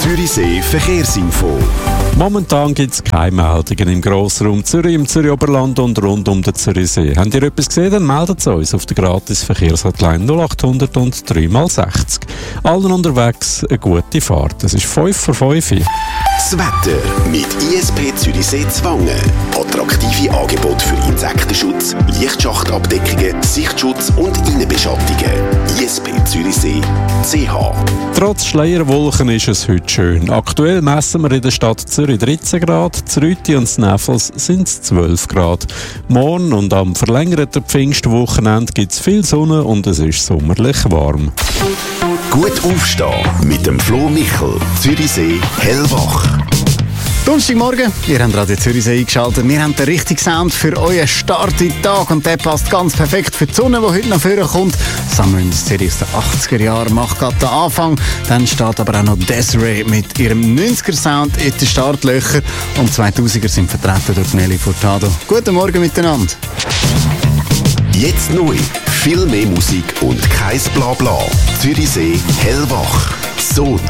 Zürichsee Verkehrsinfo. Momentan gibt es keine Meldungen im Grossraum Zürich, im Zürich-Oberland und rund um den Zürichsee. Habt ihr etwas gesehen, dann meldet es uns auf der gratis Verkehrshotline 0800 und 3x60. Allen unterwegs eine gute Fahrt. Es ist 5:05. Das Wetter mit ISP Zürichsee Zwangen. Attraktive Angebote für Insektenschutz, Lichtschachtabdeckungen, Sichtschutz und Innenbeschattungen. ISP Zürichsee CH. Trotz Schleierwolken ist es heute schön. Aktuell messen wir in der Stadt Zürich 13 Grad, Zrüti und Sneffels sind es 12 Grad. Morgen und am verlängerten Pfingstwochenende gibt es viel Sonne und es ist sommerlich warm. Gut aufstehen mit dem Flo Michel. Zürichsee hellwach. Donnerstagmorgen, ihr habt Radio Zürichsee eingeschaltet. Wir haben den richtigen Sound für euren Start in den Tag und der passt ganz perfekt für die Sonne, die heute noch vorkommt. Summer in the City aus den 80er Jahren macht gerade den Anfang. Dann steht aber auch noch Desiree mit ihrem 90er-Sound in den Startlöchern. Und 2000er sind vertreten durch Nelly Furtado. Guten Morgen miteinander. Jetzt neu. Viel mehr Musik und kein Blabla. Zürichsee hellwach. So